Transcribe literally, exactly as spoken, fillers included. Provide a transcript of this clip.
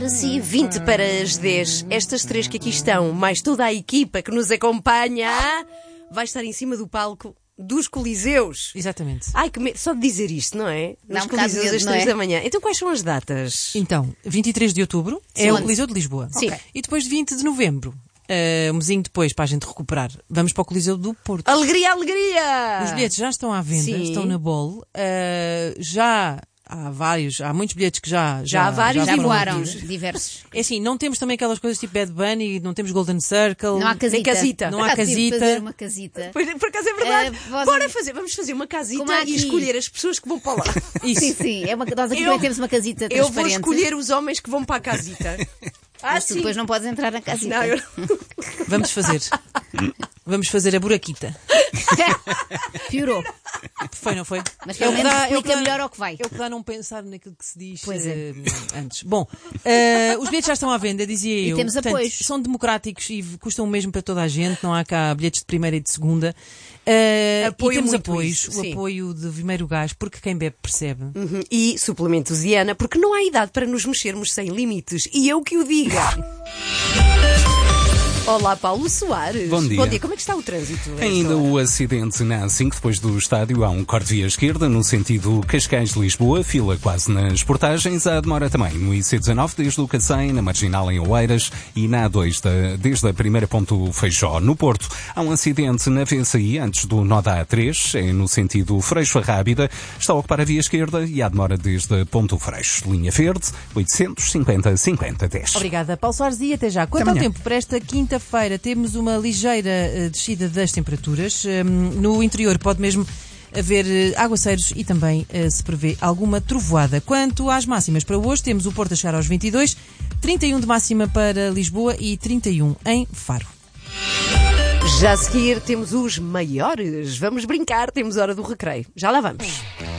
Assim, vinte para as dez, estas três que aqui estão, mais toda a equipa que nos acompanha, vai estar em cima do palco dos Coliseus. Exatamente. Ai, que me... Só de dizer isto, não é? Nos um Coliseus medo, às não três é? da manhã. Então quais são as datas? Então, vinte e três de outubro Sim. é o Coliseu de Lisboa. Sim. Ok. E depois de vinte de novembro, uh, um mesinho depois, para a gente recuperar, vamos para o Coliseu do Porto. Alegria, alegria! Os bilhetes já estão à venda, Sim. estão na Bol. Uh, já há vários, há muitos bilhetes que já... Já há vários Já foram voaram, vendidos. diversos. É assim, não temos também aquelas coisas tipo Bad Bunny, não temos Golden Circle. Não há casita. Nem casita. Não há Ah, tive de casita. fazer uma casita. Pois, por acaso é verdade. Eh, vós- Bora fazer, vamos fazer uma casita Como há e aqui. escolher as pessoas que vão para lá. Isso. Sim, sim. É uma, nós aqui Eu- também temos uma casita Eu vou transparente. escolher os homens que vão para a casita. Ah, Mas tu depois não podes entrar na casita. Não, eu... Vamos fazer. Vamos fazer a buraquita. Piorou. Foi, não foi? Mas É pelo o que menos dá- é o que explica dá- melhor ao que vai. É o que dá não pensar naquilo que se diz Pois é. eh, antes. Bom, eh, os bilhetes já estão à venda, dizia E eu. temos Portanto, apoios. são democráticos e custam o mesmo para toda a gente. Não há cá bilhetes de primeira e de segunda. Eh, Apoio e temos muito apoios. isso, O sim. apoio de Vimeiro Gás, porque quem bebe percebe. Uhum. E suplementos Diana, porque não há idade para nos mexermos sem limites. E eu que o diga. Olá, Paulo Soares. Bom dia. Bom dia. Como é que está o trânsito? a Ainda esta hora? o acidente na A cinco, depois do estádio, há um corte via esquerda, no sentido Cascais-Lisboa, fila quase nas portagens. Há demora também no I C dezanove, desde o Cacém, na Marginal em Oeiras, e na A dois, da, desde a primeira ponto Feijó. No Porto, há um acidente na V C I, antes do nó da A três, é no sentido Freixo-Rábida, está a ocupar a via esquerda e há demora desde Ponto Freixo. Linha Verde, oitocentos e cinquenta, cinquenta, dez. Obrigada, Paulo Soares, e até já. Quanto Até ao amanhã. tempo, para esta quinta-feira temos uma ligeira eh, descida das temperaturas. Hum, no interior pode mesmo haver eh, aguaceiros e também eh, se prevê alguma trovoada. Quanto às máximas para hoje, temos o Porto a chegar aos vinte e dois, trinta e um de máxima para Lisboa e trinta e um em Faro. Já a seguir temos os maiores. Vamos brincar, temos hora do recreio. Já lá vamos.